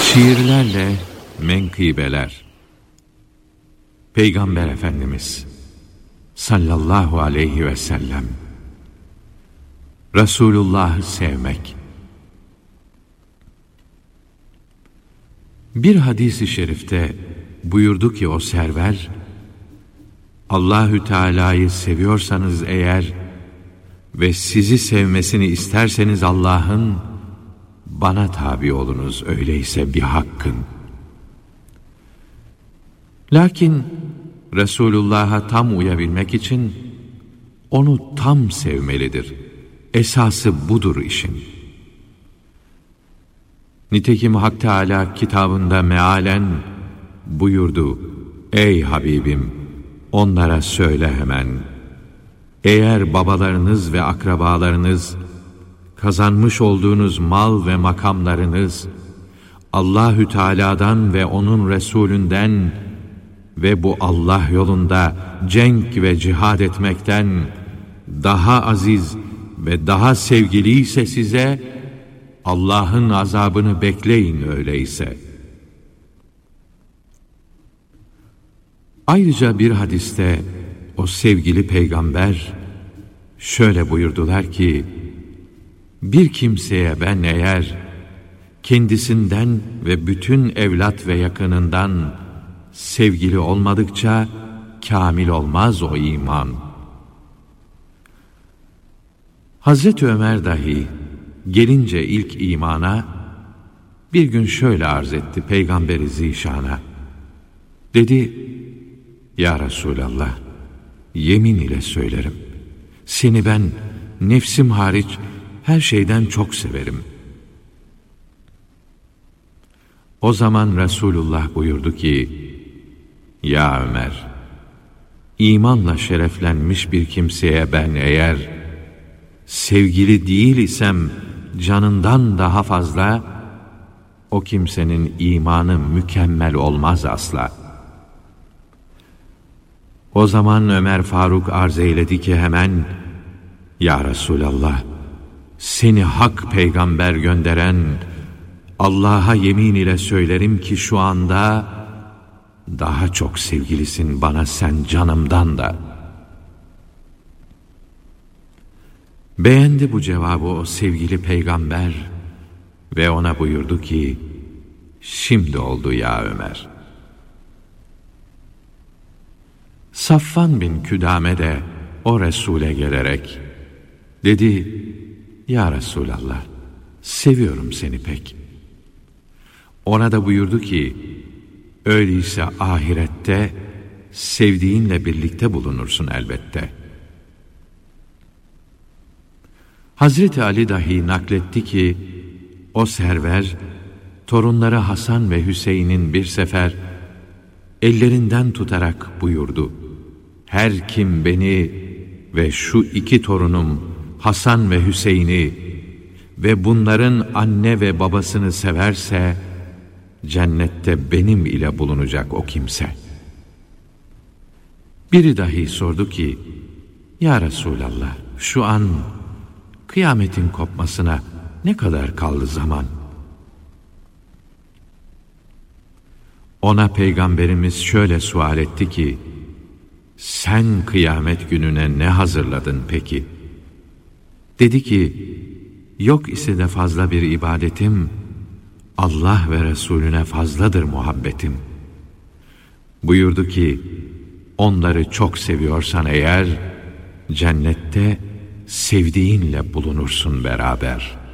Şiirlerle menkıbeler. Peygamber Efendimiz sallallahu aleyhi ve sellem Resulullah'ı sevmek. Bir hadis-i şerifte buyurdu ki o server, Allahü Teala'yı seviyorsanız eğer ve sizi sevmesini isterseniz Allah'ın, bana tabi olunuz öyleyse bir hakkın. Lakin Resulullah'a tam uyabilmek için onu tam sevmelidir. Esası budur işin. Nitekim Hak Teâlâ kitabında mealen buyurdu: Ey Habibim, onlara söyle hemen, eğer babalarınız ve akrabalarınız, kazanmış olduğunuz mal ve makamlarınız, Allahü Teala'dan ve onun Resulünden ve bu Allah yolunda cenk ve cihad etmekten daha aziz ve daha sevgili ise size, Allah'ın azabını bekleyin öyleyse. Ayrıca bir hadiste o sevgili peygamber şöyle buyurdular ki, bir kimseye ben eğer kendisinden ve bütün evlat ve yakınından sevgili olmadıkça kamil olmaz o iman. Hazreti Ömer dahi gelince ilk imana bir gün şöyle arz etti Peygamber-i Zişan'a. Dedi, Ya Resulallah, yemin ile söylerim, seni ben nefsim hariç her şeyden çok severim. O zaman Resulullah buyurdu ki, Ya Ömer, imanla şereflenmiş bir kimseye ben eğer sevgili değil isem canından daha fazla, o kimsenin imanı mükemmel olmaz asla. O zaman Ömer Faruk arz eyledi ki hemen, Ya Resulallah, seni hak peygamber gönderen Allah'a yemin ile söylerim ki şu anda daha çok sevgilisin bana sen canımdan da. Beğendi bu cevabı o sevgili peygamber ve ona buyurdu ki, şimdi oldu ya Ömer. Safvan bin Küdame de o Resul'e gelerek dedi, Ya Resulallah, seviyorum seni pek. Ona da buyurdu ki, öyleyse ahirette sevdiğinle birlikte bulunursun elbette. Hazreti Ali dahi nakletti ki, o server, torunları Hasan ve Hüseyin'in bir sefer ellerinden tutarak buyurdu: her kim beni ve şu iki torunum Hasan ve Hüseyin'i ve bunların anne ve babasını severse, cennette benim ile bulunacak o kimse. Biri dahi sordu ki, Ya Resulallah, şu an kıyametin kopmasına ne kadar kaldı zaman? Ona Peygamberimiz şöyle sual etti ki, sen kıyamet gününe ne hazırladın peki? Dedi ki, yok ise de fazla bir ibadetim, Allah ve Resulüne fazladır muhabbetim. Buyurdu ki, onları çok seviyorsan eğer, cennette sevdiğinle bulunursun beraber.